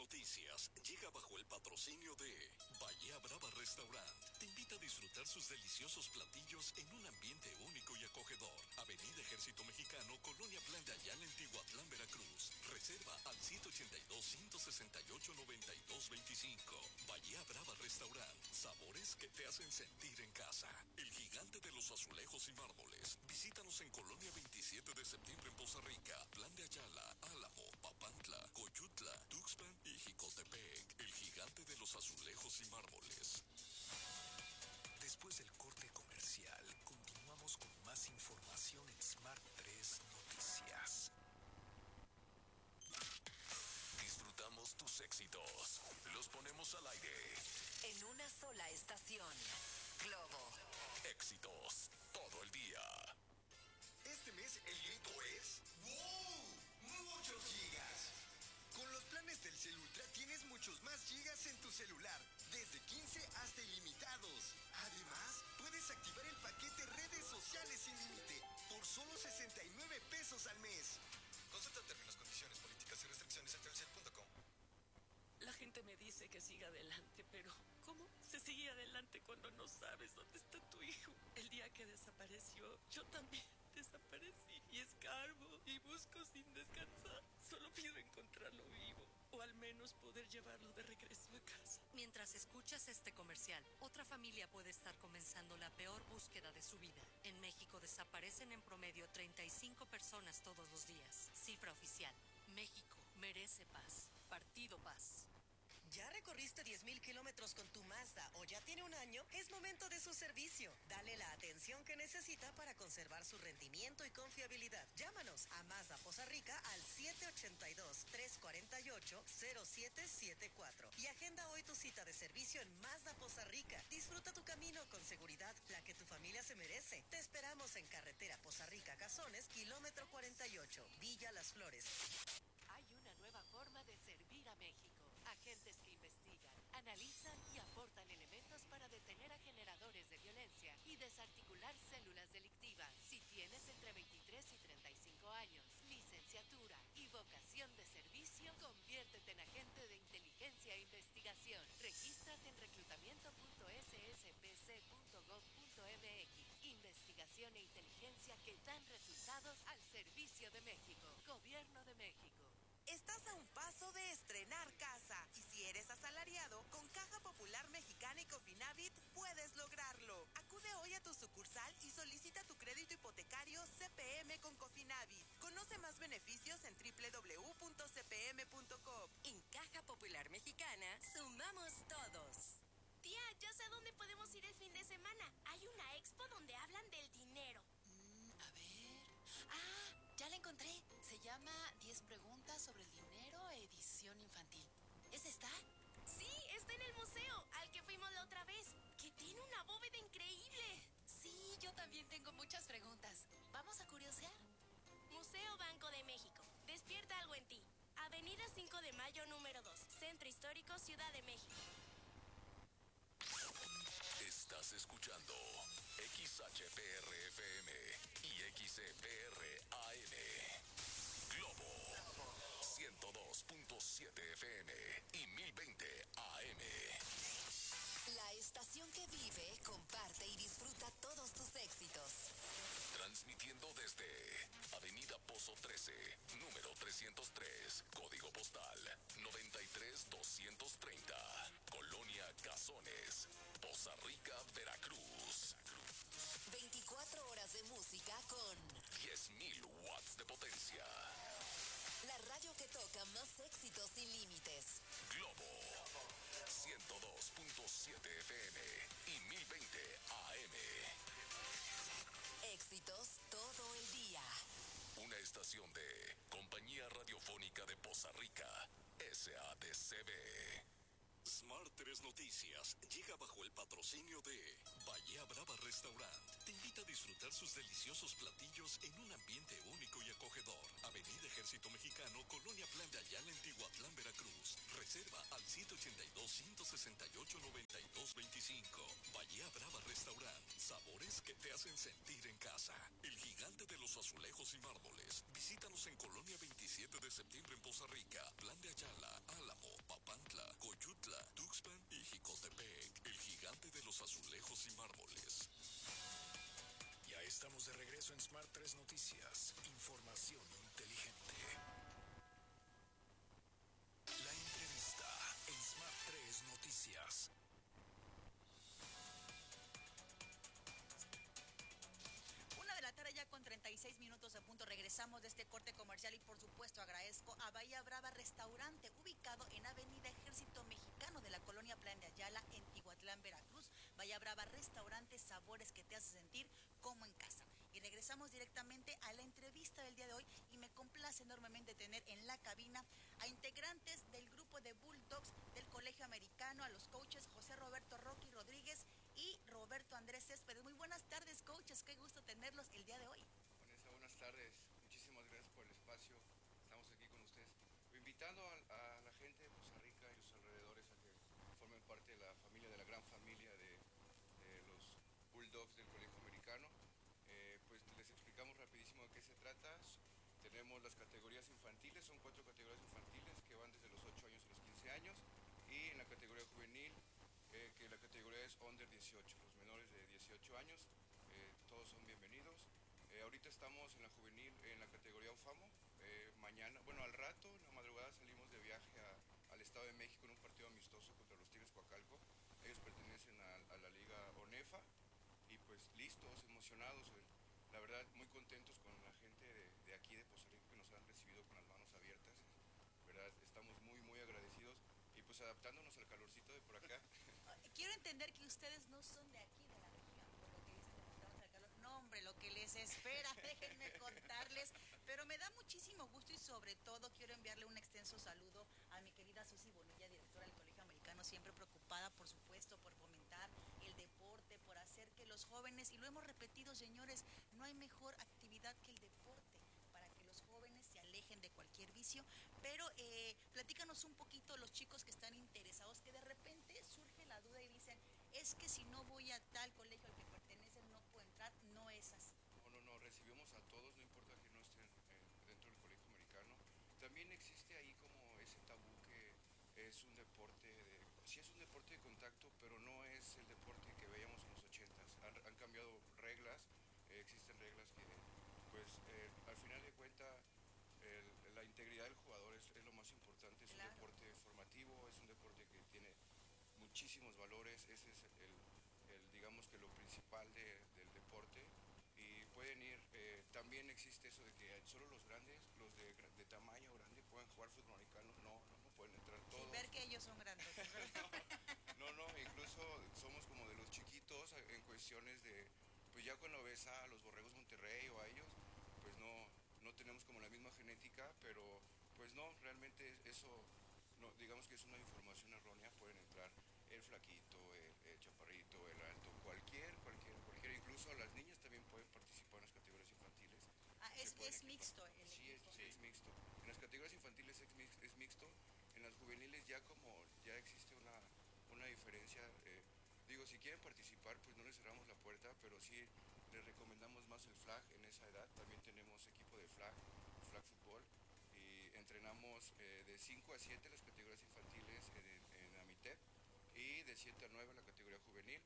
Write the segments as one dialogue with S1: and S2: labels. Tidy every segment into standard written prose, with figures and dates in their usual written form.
S1: Noticias llega bajo el patrocinio de Bahía Brava Restaurant. Te invita a disfrutar sus deliciosos platillos en un ambiente único y acogedor. Avenida Ejército Mexicano, Colonia Plan de Ayala, en Tihuatlán, Veracruz. Reserva al 782-168-9225. Bahía Brava Restaurant. Sabores que te hacen sentir en casa. El gigante de los azulejos y mármoles. Visítanos en Colonia 27 de septiembre en Poza Rica, Plan de Ayala, Álamo, Papantla, Coyutla, Tuxpan y Jicotepec. El gigante de los azulejos y mármoles. Después del corte comercial, continuamos con más información en Smart 3 Noticias. Disfrutamos tus éxitos. Los ponemos al aire.
S2: En una sola estación. Globo.
S1: Éxitos todo el día.
S3: Este mes el grito es ¡wow! ¡Muchos gigas! Con los planes del Telcel Ultra tienes muchos más gigas en tu celular, desde 15 hasta ilimitados. Además, puedes activar el paquete redes sociales sin límite por solo 69 pesos al mes. Consulta términos, condiciones, políticas y restricciones en telcel.com.
S4: La gente me dice que siga adelante, pero ¿cómo se sigue adelante cuando no sabes dónde está tu hijo? El día que desapareció, yo también desaparecí y escarbo y busco sin descansar. Solo pido encontrarlo vivo o al menos poder llevarlo de regreso a casa.
S2: Mientras escuchas este comercial, otra familia puede estar comenzando la peor búsqueda de su vida. En México desaparecen en promedio 35 personas todos los días. Cifra oficial. México merece paz. Partido Paz.
S5: ¿Ya recorriste 10,000 kilómetros con tu Mazda o ya tiene un año? Es momento de su servicio. Dale la atención que necesita para conservar su rendimiento y confiabilidad. Llámanos a Mazda Poza Rica al 782-348-0774 y agenda hoy tu cita de servicio en Mazda Poza Rica. Disfruta tu camino con seguridad, la que tu familia se merece. Te esperamos en carretera Poza Rica Cazones, kilómetro 48, Villa Las Flores.
S6: Hay una nueva forma de servir a México. Agentes que investigan, analizan y aportan elementos para detener a generadores de violencia y desarticular células delictivas. Si tienes entre 23 y 35 años, licenciatura y vocación de servicio, conviértete en agente de inteligencia e investigación. Regístrate en reclutamiento.sspc.gov.mx. Investigación e inteligencia que dan resultados al servicio de México. Gobierno de México.
S7: Estás a un paso de estrenar casa y si eres asalariado, con Caja Popular Mexicana y Cofinavit puedes lograrlo. Acude hoy a tu sucursal y solicita tu crédito hipotecario CPM con Cofinavit. Conoce más beneficios en www.cpm.com.
S2: En Caja Popular Mexicana, sumamos todos.
S8: Tía, ya sé a dónde podemos ir el fin de semana. Hay una expo donde hablan del dinero.
S9: A ver... ya la encontré. Se llama 10 preguntas sobre el dinero, edición infantil. ¿Esa está?
S8: Sí, está en el museo, al que fuimos la otra vez, que tiene una bóveda increíble.
S9: Sí, yo también tengo muchas preguntas. ¿Vamos a curiosear?
S8: Museo Banco de México. Despierta algo en ti. Avenida 5 de Mayo, número 2. Centro Histórico, Ciudad de México.
S1: Estás escuchando XHPR-FM y XCPR-AM. Globo 102.7 FM y 1020 AM.
S2: La estación que vive, comparte y disfruta todos tus éxitos.
S1: Transmitiendo desde Avenida Pozo 13, número 303, código postal 93230, Colonia Cazones, Poza Rica, Veracruz.
S2: 24 horas de música con
S1: 10,000 watts de potencia.
S2: La radio que toca más éxitos sin límites.
S1: Globo 102.7 FM y 1020 AM.
S2: Éxitos todo el día.
S1: Una estación de Compañía Radiofónica de Poza Rica, SADCB. Smart 3 Noticias llega bajo el patrocinio de Bahía Brava Restaurant. Te invita a disfrutar sus deliciosos platillos en un ambiente único y acogedor. Avenida Ejército Mexicano, Colonia Plan de Ayala, en Tihuatlán, Veracruz. Reserva al 782-168-9225. Bahía Brava Restaurant. Sabores que te hacen sentir en casa. El gigante de los azulejos y mármoles. Visítanos en Colonia 27 de septiembre en Poza Rica, Plan de Ayala, Álamo, Papantla,
S10: Brava Restaurante, sabores que te hacen sentir como en casa. Y regresamos directamente a la entrevista del día de hoy y me complace enormemente tener en la cabina a integrantes del grupo de Bulldogs del Colegio Americano, a los coaches José Roberto Rocky Rodríguez y Roberto Andrés Céspedes. Muy buenas tardes, coaches, qué gusto tenerlos el día de hoy.
S11: Vanessa, buenas tardes, muchísimas gracias por el espacio, estamos aquí con ustedes, invitando a la gente de Poza Rica y los alrededores a que formen parte de la familia, de la gran familia de los Bulldogs del Colegio Americano. Pues les explicamos rapidísimo de qué se trata. Tenemos las categorías infantiles, son 4 categorías infantiles que van desde los 8 años a los 15 años, y en la categoría juvenil, que la categoría es under 18, los menores de 18 años, todos son bienvenidos. Ahorita estamos en la juvenil, en la categoría UFAMO. Mañana, bueno, al rato, en la madrugada salimos de viaje al Estado de México en un partido amistoso contra los Tigres Coacalco. Ellos pertenecen a la Liga ONEFA y pues listos, emocionados, la verdad muy contentos con la gente de aquí de Poza Rica que nos han recibido con las manos abiertas, ¿verdad? Estamos muy agradecidos y pues adaptándonos al calorcito de por acá.
S10: Quiero entender que ustedes no son de aquí, de la región, por lo que dicen que estamos al calor. No, hombre, lo que les espera, déjenme contarles. Pero me da muchísimo gusto y sobre todo quiero enviarle un extenso saludo a mi querida Susi Bonilla, directora del Colegio Americano, siempre preocupada, por supuesto, por fomentar el deporte, por hacer que los jóvenes, y lo hemos repetido, señores, no hay mejor actividad que el deporte para que los jóvenes se alejen de cualquier vicio. Pero platícanos un poquito, los chicos que están interesados, que de repente surge la duda y dicen, es que si no voy a tal colegio al que pertenecen no puedo entrar. No es así.
S11: No, recibimos a todos, no importa que no estén dentro del Colegio Americano. También existe ahí como ese tabú que es un deporte sí es un deporte de contacto, pero no es el deporte que veíamos en los 80s. Han cambiado reglas, existen reglas que pues al final de cuentas la integridad del jugador es lo más importante. Es claro. Un deporte formativo, es un deporte que tiene muchísimos valores, ese es digamos que lo principal del deporte. Y pueden ir, también existe eso de que solo los grandes, los de tamaño grande pueden jugar fútbol americano. No pueden entrar todos.
S10: Sin ver que ellos son grandes.
S11: no, incluso somos como de los chiquitos en cuestiones de, pues ya cuando ves a los Borregos Monterrey o a ellos, pues no tenemos como la misma genética, pero pues no, realmente eso, no, digamos que es una información errónea. Pueden entrar el flaquito, el chaparrito, el alto, cualquiera, incluso las niñas también pueden participar en las categorías infantiles.
S10: Es mixto el
S11: sí,
S10: equipo.
S11: Sí, es mixto. En las categorías infantiles es mixto, en las juveniles ya existe una diferencia. Digo, si quieren participar, pues no les cerramos la puerta, pero sí les recomendamos más el flag en esa edad. También tenemos equipo de flag fútbol, y entrenamos de 5 a 7 las categorías infantiles en Amitep, y de 7 a 9 la categoría juvenil.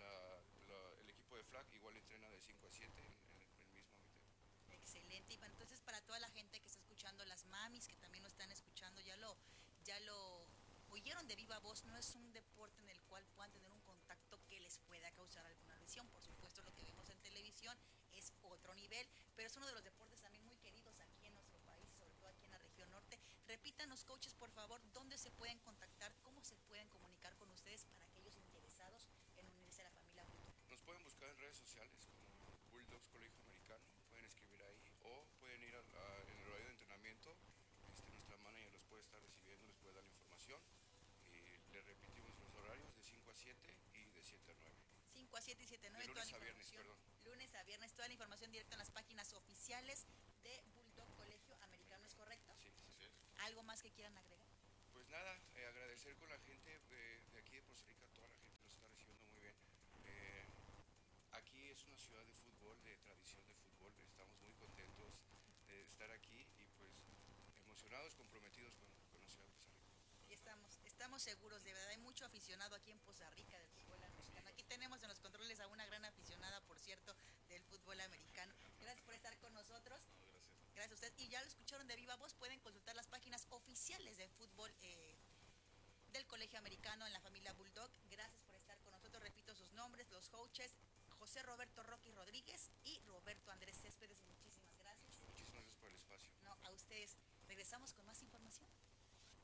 S11: El equipo de flag igual entrena de 5 a 7 en el mismo Amitep.
S10: Excelente. Y entonces, para toda la gente que está escuchando, las mamis que también lo están escuchando, ya lo oyeron de viva voz. No es un deporte en el cual puedan tener un contacto que les pueda causar alguna lesión. Por supuesto, lo que vemos en televisión es otro nivel, pero es uno de los deportes también muy queridos aquí en nuestro país, sobre todo aquí en la región norte. Repítanos, coaches, por favor, dónde se pueden contactar, cómo se pueden comunicar con ustedes para aquellos interesados en unirse a la familia Bulldog.
S11: Nos pueden buscar en redes sociales como Bulldogs Colegio Americano, pueden escribir ahí, o pueden ir en el horario de entrenamiento. Nuestra manager los puede estar recibiendo, les puede dar la información, y les repetimos los horarios de 5 a 7 y de 7 a 9.
S10: 5 a 7 y 7 a 9.
S11: De lunes a viernes, perdón.
S10: Lunes a viernes, toda la información directa en las páginas oficiales de Bulldog Colegio Americano, ¿es correcto?
S11: Sí.
S10: ¿Algo más que quieran agregar?
S11: Pues nada, agradecer con la gente de aquí de Poza Rica, toda la gente nos está recibiendo muy bien. Aquí es una ciudad de fútbol, de tradición de fútbol. Estamos muy contentos de estar aquí y pues emocionados, comprometidos con la ciudad de Poza Rica.
S10: Y estamos seguros, de verdad, hay mucho aficionado aquí en Poza Rica del fútbol americano. Aquí tenemos en los controles a una gran aficionada, por cierto, del fútbol americano. Gracias por estar con nosotros.
S11: No, gracias.
S10: Gracias a usted. Y ya lo escucharon de viva voz, pueden consultar las páginas oficiales de fútbol del Colegio Americano en la familia Bulldog. Gracias por estar con nosotros. Repito sus nombres, los coaches José Roberto Rocky Rodríguez y Roberto Andrés Céspedes. Muchísimas gracias.
S11: Muchísimas gracias por el espacio.
S10: No, a ustedes. Regresamos con más información.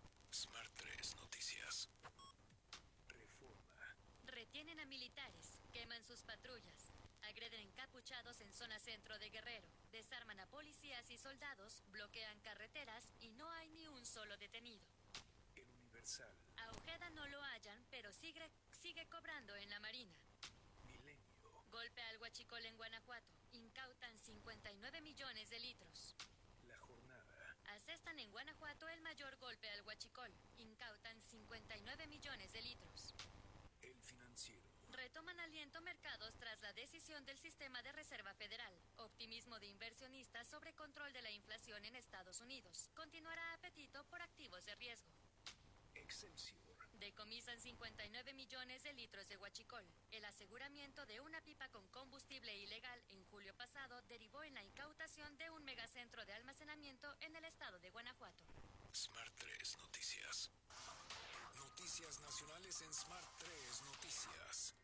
S1: Smart 3 Noticias.
S12: Retienen a militares. Queman sus patrullas. Agreden encapuchados en zona centro de Guerrero. Desarman a policías y soldados, bloquean carreteras y no hay ni un solo detenido.
S13: El Universal.
S12: A Ojeda no lo hallan, pero sigue cobrando en la Marina.
S13: Milenio.
S12: Golpe al huachicol en Guanajuato. Incautan 59 millones de litros.
S13: La Jornada.
S12: Asestan en Guanajuato el mayor golpe al huachicol. Incautan 59 millones de litros.
S13: El Financiero.
S12: Retoman aliento mercados tras la decisión del Sistema de Reserva Federal. Optimismo de inversionistas sobre control de la inflación en Estados Unidos. Continuará apetito por activos de riesgo.
S13: Excelsior.
S12: Decomisan 59 millones de litros de huachicol. El aseguramiento de una pipa con combustible ilegal en julio pasado derivó en la incautación de un megacentro de almacenamiento en el estado de Guanajuato.
S1: Smart 3 Noticias. Noticias nacionales en Smart 3 Noticias.